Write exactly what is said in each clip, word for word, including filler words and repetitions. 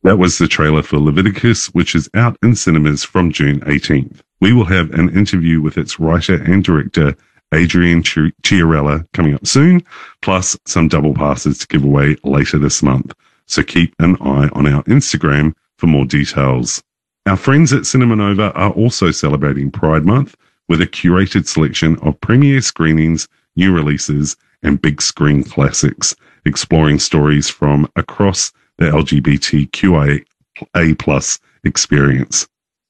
That was the trailer for Leviticus, which is out in cinemas from June eighteenth. We will have an interview with its writer and director, Adrian Chiarella, coming up soon, plus some double passes to give away later this month. So keep an eye on our Instagram for more details. Our friends at Cinema Nova are also celebrating Pride Month with a curated selection of premiere screenings, new releases, and big screen classics, exploring stories from across the L G B T Q I A plus experience.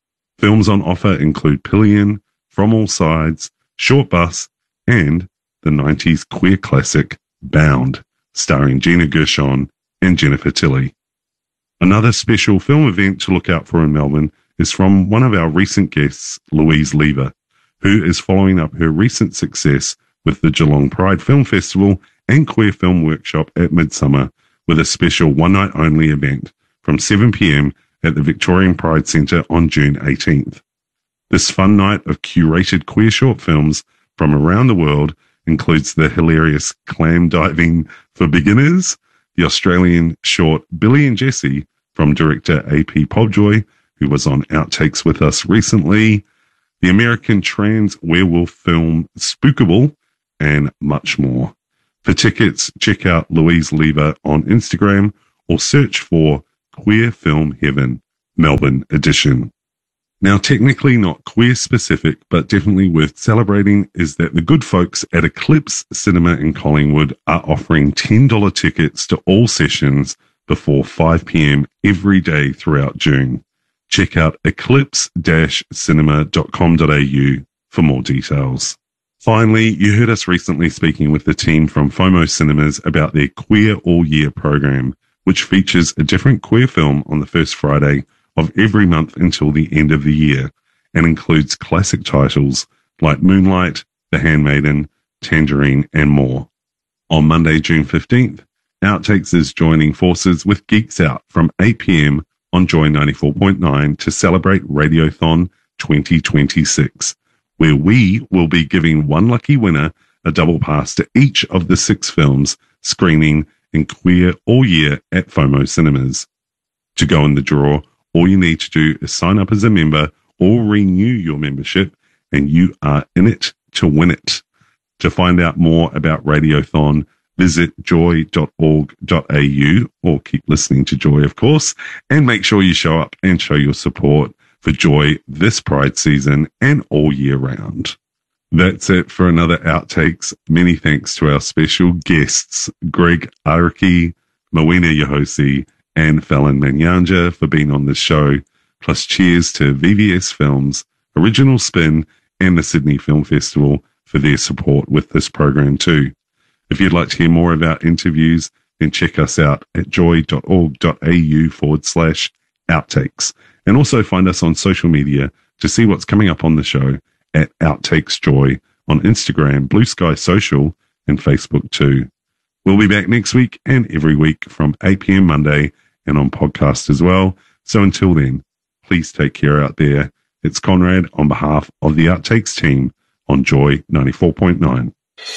Films on offer include Pillion, From All Sides, Short Bus, and the nineties queer classic Bound, starring Gina Gershon and Jennifer Tilly. Another special film event to look out for in Melbourne is from one of our recent guests, Louise Lever, who is following up her recent success with the Geelong Pride Film Festival and Queer Film Workshop at Midsummer with a special one-night-only event from seven p.m. at the Victorian Pride Centre on June eighteenth. This fun night of curated queer short films from around the world includes the hilarious Clam Diving for Beginners, the Australian short Billy and Jessie from director A P Pobjoy, who was on Outtakes with us recently, the American trans werewolf film Spookable, and much more. For tickets, check out Louise Lever on Instagram or search for Queer Film Heaven, Melbourne edition. Now, technically not queer specific, but definitely worth celebrating is that the good folks at Eclipse Cinema in Collingwood are offering ten dollars tickets to all sessions before five p.m. every day throughout June. Check out eclipse dash cinema dot com dot a u for more details. Finally, you heard us recently speaking with the team from FOMO Cinemas about their Queer All Year program, which features a different queer film on the first Friday of every month until the end of the year, and includes classic titles like Moonlight, The Handmaiden, Tangerine, and more. On Monday, June fifteenth, Outtakes is joining forces with Geeks Out from eight p.m. on Joy ninety-four point nine to celebrate Radiothon twenty twenty-six, where we will be giving one lucky winner a double pass to each of the six films screening in Queer All Year at FOMO Cinemas. To go in the draw, all you need to do is sign up as a member or renew your membership, and you are in it to win it. To find out more about Radiothon, visit joy dot org dot a u, or keep listening to Joy, of course, and make sure you show up and show your support for Joy this Pride season and all year round. That's it for another Outtakes. Many thanks to our special guests, Greg Araki, Mawina Yahosi, and Fallon Manyanja for being on the show, plus cheers to V V S Films, Original Spin, and the Sydney Film Festival for their support with this program too. If you'd like to hear more about interviews, then check us out at joy dot org dot a u forward slash outtakes. And also find us on social media to see what's coming up on the show at Outtakes Joy on Instagram, Blue Sky Social, and Facebook too. We'll be back next week and every week from eight p.m. Monday and on podcast as well. So until then, please take care out there. It's Conrad on behalf of the Outtakes team on Joy ninety-four point nine.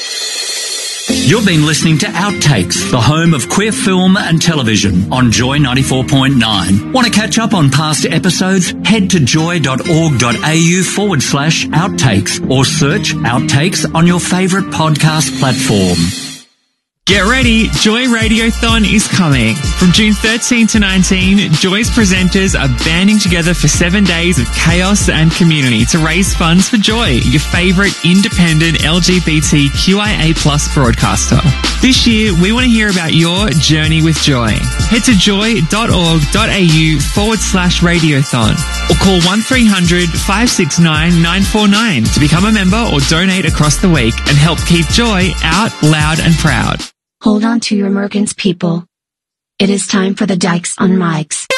You've been listening to Outtakes, the home of queer film and television on Joy ninety-four point nine. Want to catch up on past episodes? Head to joy dot org dot a u forward slash outtakes or search Outtakes on your favourite podcast platform. Get ready, Joy Radiothon is coming. From June thirteenth to nineteenth, Joy's presenters are banding together for seven days of chaos and community to raise funds for Joy, your favourite independent L G B T Q I A plus broadcaster. This year, we want to hear about your journey with Joy. Head to joy dot org dot a u forward slash radiothon or call one three hundred five six nine nine four nine to become a member or donate across the week and help keep Joy out loud and proud. Hold on to your merkins, people. It is time for the Dykes on Mics.